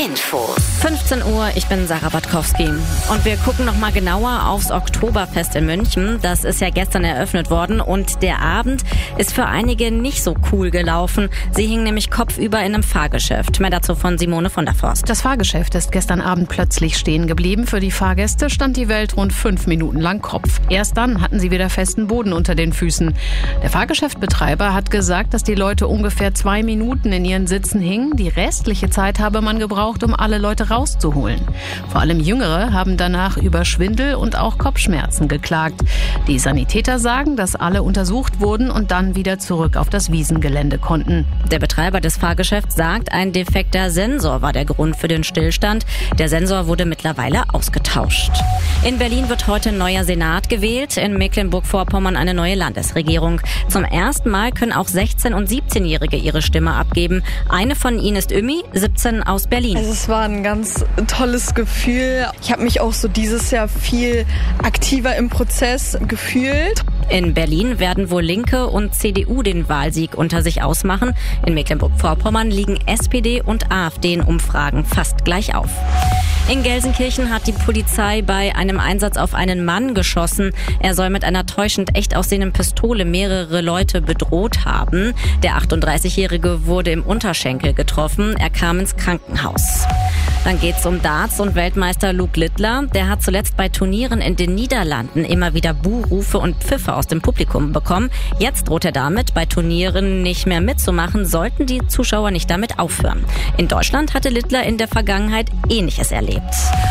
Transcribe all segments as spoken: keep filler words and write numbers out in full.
Infos. fünfzehn Uhr, ich bin Sarah Batkowski. Und wir gucken noch mal genauer aufs Oktoberfest in München. Das ist ja gestern eröffnet worden und der Abend ist für einige nicht so cool gelaufen. Sie hingen nämlich kopfüber in einem Fahrgeschäft. Mehr dazu von Simone von der Forst. Das Fahrgeschäft ist gestern Abend plötzlich stehen geblieben. Für die Fahrgäste stand die Welt rund fünf Minuten lang Kopf. Erst dann hatten sie wieder festen Boden unter den Füßen. Der Fahrgeschäftbetreiber hat gesagt, dass die Leute ungefähr zwei Minuten in ihren Sitzen hingen. Die restliche Zeit habe man gebraucht, um alle Leute rauszuholen. Vor allem Jüngere haben danach über Schwindel und auch Kopfschmerzen geklagt. Die Sanitäter sagen, dass alle untersucht wurden und dann wieder zurück auf das Wiesengelände konnten. Der Betreiber des Fahrgeschäfts sagt, ein defekter Sensor war der Grund für den Stillstand. Der Sensor wurde mittlerweile ausgetauscht. In Berlin wird heute ein neuer Senat gewählt, in Mecklenburg-Vorpommern eine neue Landesregierung. Zum ersten Mal können auch sechzehn- und siebzehnjährige ihre Stimme abgeben. Eine von ihnen ist Ümi, siebzehn, aus Berlin. Also es war ein ganz tolles Gefühl. Ich habe mich auch so dieses Jahr viel aktiver im Prozess gefühlt. In Berlin werden wohl Linke und C D U den Wahlsieg unter sich ausmachen. In Mecklenburg-Vorpommern liegen S P D und AfD in Umfragen fast gleich auf. In Gelsenkirchen hat die Polizei bei einem Einsatz auf einen Mann geschossen. Er soll mit einer täuschend echt aussehenden Pistole mehrere Leute bedroht haben. Der achtunddreißigjährige wurde im Unterschenkel getroffen. Er kam ins Krankenhaus. Dann geht's um Darts und Weltmeister Luke Littler. Der hat zuletzt bei Turnieren in den Niederlanden immer wieder Buhrufe und Pfiffe aus dem Publikum bekommen. Jetzt droht er damit, bei Turnieren nicht mehr mitzumachen, sollten die Zuschauer nicht damit aufhören. In Deutschland hatte Littler in der Vergangenheit Ähnliches erlebt.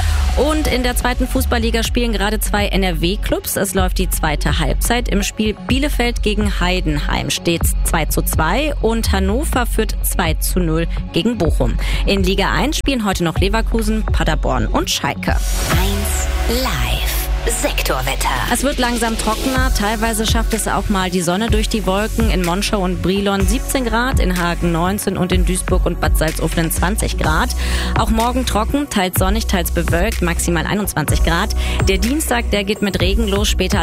Und in der zweiten Fußballliga spielen gerade zwei N R W-Clubs. Es läuft die zweite Halbzeit. Im Spiel Bielefeld gegen Heidenheim steht zwei zu zwei und Hannover führt zwei zu null gegen Bochum. In Liga eins spielen heute noch Leverkusen, Paderborn und Schalke. eins Live. Sektorwetter. Es wird langsam trockener, teilweise schafft es auch mal die Sonne durch die Wolken. In Monschau und Brilon siebzehn Grad, in Hagen neunzehn und in Duisburg und Bad Salzuflen zwanzig Grad. Auch morgen trocken, teils sonnig, teils bewölkt, maximal einundzwanzig Grad. Der Dienstag, der geht mit Regen los, später